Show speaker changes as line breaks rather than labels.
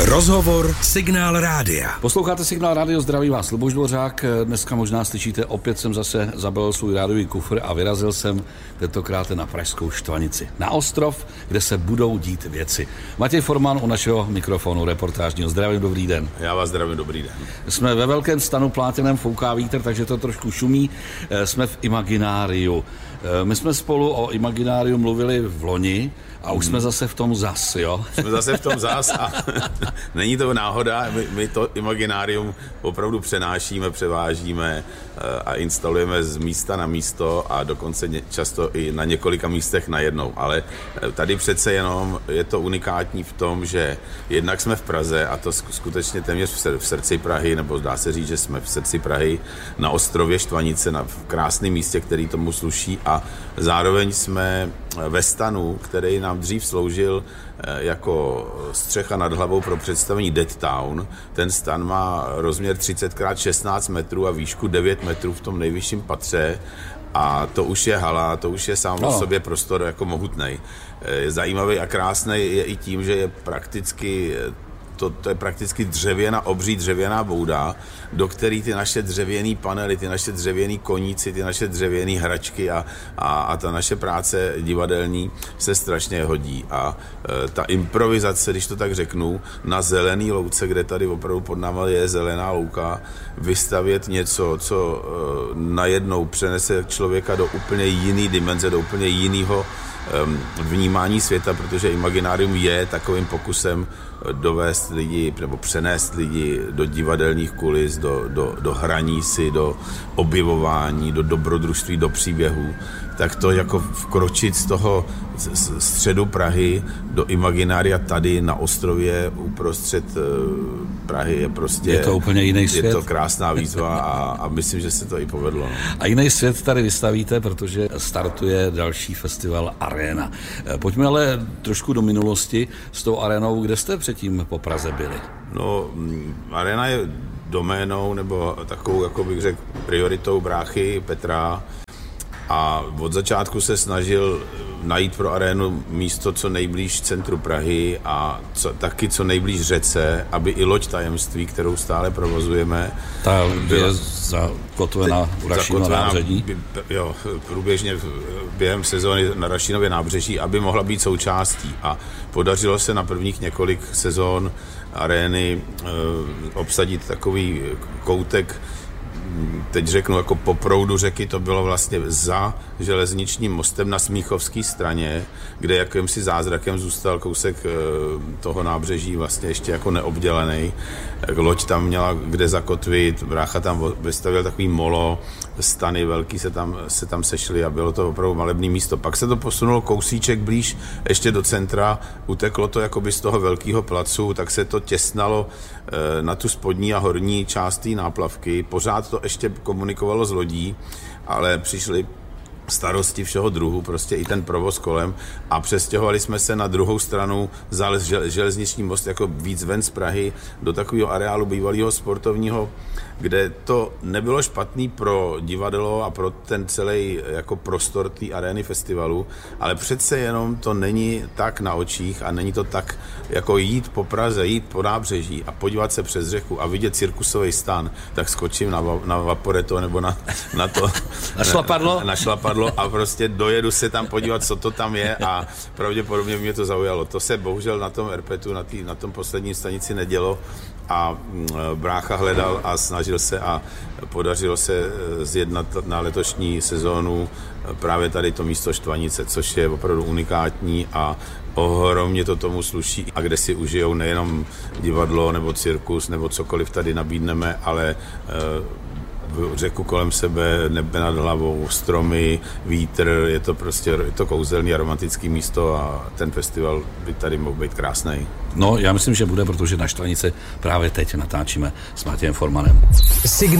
Rozhovor Signál Rádia.
Posloucháte Signál Rádio, zdraví vás Luboš Dvořák. Dneska možná slyšíte, opět jsem zase zabalil svůj rádiový kufr a vyrazil jsem tentokrát na Pražskou Štvanici. Na ostrov, kde se budou dít věci. Matěj Forman u našeho mikrofonu reportážního. Zdravím, dobrý den.
Já vás zdravím, dobrý den.
Jsme ve velkém stanu plátěném, fouká vítr, takže to trošku šumí. Jsme v Imagináriu. My jsme spolu o Imagináriu mluvili v loni a už jsme zase v tom zas, jo?
Jsme zase v tom zas a není to náhoda, my to Imaginárium opravdu přenášíme, převážíme a instalujeme z místa na místo a dokonce často i na několika místech najednou. Ale tady přece jenom je to unikátní v tom, že jednak jsme v Praze a to skutečně téměř v srdci Prahy, nebo dá se říct, že jsme v srdci Prahy na ostrově Štvanice, v krásném místě, který tomu sluší a zároveň jsme ve stanu, který nám dřív sloužil jako střecha nad hlavou pro představení Dead Town. Ten stan má rozměr 30x16 metrů a výšku 9 metrů v tom nejvyšším patře a to už je hala, to už je sám o sobě prostor jako mohutnej. Zajímavý a krásný je i tím, že je prakticky to je prakticky obří dřevěná bouda, do který ty naše dřevěný panely, ty naše dřevěný koníci, ty naše dřevěný hračky a ta naše práce divadelní se strašně hodí. A ta improvizace, když to tak řeknu, na zelený louce, kde tady opravdu pod náma je zelená louka, vystavět něco, co najednou přenese člověka do úplně jiný dimenze, do úplně jiného vnímání světa, protože Imaginárium je takovým pokusem dovést lidi nebo přenést lidi do divadelních kulis, do hraní si, do objevování, do dobrodružství, do příběhů, tak to jako vkročit z toho středu Prahy do Imaginária tady na ostrově uprostřed Prahy je prostě...
Je to úplně jiný svět.
Je to krásná výzva a myslím, že se to i povedlo.
A jiný svět tady vystavíte, protože startuje další festival Arena. Pojďme ale trošku do minulosti s tou Arenou. Kde jste předtím po Praze byli?
No, Arena je doménou, nebo takovou, jako bych řekl, prioritou bráchy Petra. A od začátku se snažil najít pro Arénu místo co nejblíž centru Prahy a taky co nejblíž řece, aby i loď tajemství, kterou stále provozujeme.
Ta je zakotvena u Rašínova nábřeží?
Jo, průběžně během sezóny na Rašínově nábřeží, aby mohla být součástí. A podařilo se na prvních několik sezón Arény obsadit takový koutek, teď řeknu, jako po proudu řeky, to bylo vlastně za železničním mostem na Smíchovské straně, kde jakýmsi zázrakem zůstal kousek toho nábřeží vlastně ještě jako neobdělený. Loď tam měla kde zakotvit, brácha tam vystavil takový molo, stany velký se tam sešly a bylo to opravdu malebné místo. Pak se to posunulo kousíček blíž ještě do centra, uteklo to jakoby z toho velkého placu, tak se to těsnalo na tu spodní a horní část té náplavky. Pořád to ještě komunikovalo s lodí, ale přišly starosti všeho druhu, prostě i ten provoz kolem a přestěhovali jsme se na druhou stranu za železniční most jako víc ven z Prahy do takového areálu bývalého sportovního, kde to nebylo špatný pro divadlo a pro ten celý jako prostor té arény festivalu, ale přece jenom to není tak na očích a není to tak jako jít po Praze, jít po nábřeží a podívat se přes řeku a vidět cirkusový stan, tak skočím na Vaporetto nebo na to na šlapadlo a prostě dojedu se tam podívat, co to tam je a pravděpodobně mě to zaujalo. To se bohužel na tom Erpetu, na tom posledním stanici nedělo a brácha hledal a snažil se a podařilo se zjednat na letošní sezónu právě tady to místo Štvanice, což je opravdu unikátní a ohromně to tomu sluší a kde si užijou nejenom divadlo nebo cirkus nebo cokoliv tady nabídneme, ale řeku kolem sebe, nebe nad hlavou, stromy, vítr, je to kouzelný a romantický místo a ten festival by tady mohl být krásný.
No, já myslím, že bude, protože na Štvanice právě teď natáčíme s Matějem Formanem.